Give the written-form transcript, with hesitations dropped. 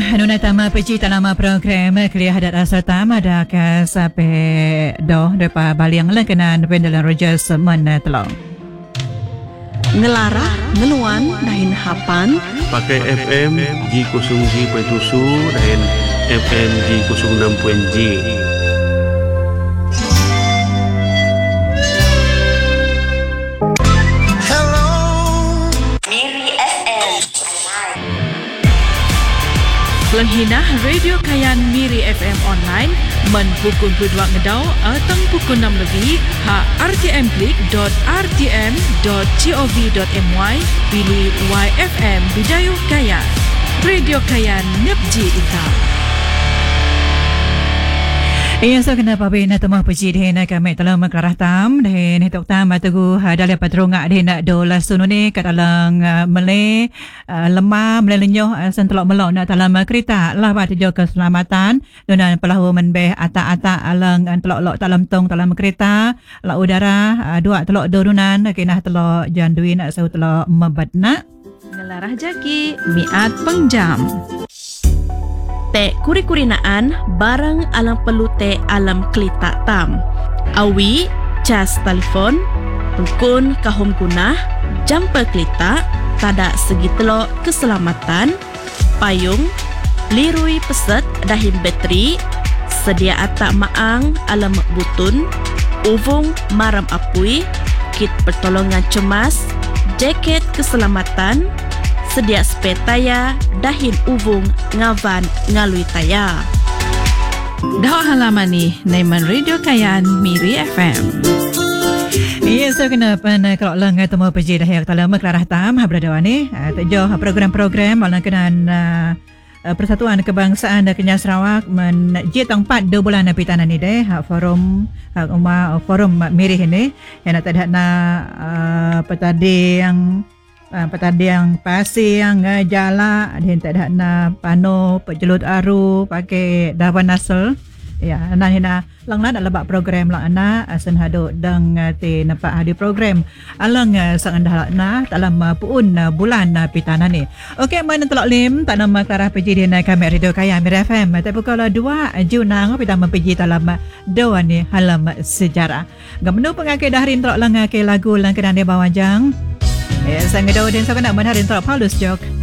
nuna tama peci tanama program kuliah hadat asal tam ada ke sampai doh depa baliang lengkenan pendalan Rogers menetolong ngelarah ngeluan dahin hapan pakai FM G0G.7 dan FM G06.G. Langhinah Radio Kayan Miri FM Online menpukul 22 ngedau atang pukul 6 lebih ha rtm.rtm.gov.my pilih YFM Bidayuh Kayan. Radio Kayan Nepji Ita. Iya, so kenapa bina temu puji deh nak kami telah mengkarah tam deh tok tam atugu dalam patrunga deh nak dola sunu ni kat dalam Malay lemah melelenyoh sentelok melok nak dalam kereta lah bat jo keselamatan dan pelahu menbeh ata-ata alang telok-lok dalam tong dalam kereta la udara dua telok dorunan kinah telok janduin sau telok mebatna ngelarah jaki miat pengjam. Te kuri-kurinaan barang alam perlu te alam kelita tam. Awi cas telefon tukun kahum gunah jumper kelita tada segi telok keselamatan payung lirui peset dahim bateri sedia atak maang alam butun uvung maram apui kit pertolongan cemas jaket keselamatan sedia spare taya dahin uvung ngavan ngalui taya. Dah halaman ni Naiman Radio Kayan Miri FM. Iya, so kenapa kalau lang temu puji dah yang telah mengkarah tam berada ni tejoh program-program malang kenan Persatuan Kebangsaan dan Kenyal Sarawak menjit 4 2 bulan pitanan ni deh forum forum Miri ini yang tak ada petadi yang pasir yang jala dan tak ada na pano pejelut aru pakai dawan nasel ya nan hina langlan alabak program lang ana asen hado dang te nampak hadi program alang sang andah na dalam puun bulan pitanan ni okey man telok lim tak nama Clara PJ di kami Radio Kayan Miri FM tapi kalau 2 Junang kita mempergi dalam doan ni halam sejarah gamnu pengakai dahrin telok lang ke lagu lang kenan dia bawajang sang gedaw din sa kana manharin tra Paulus Jok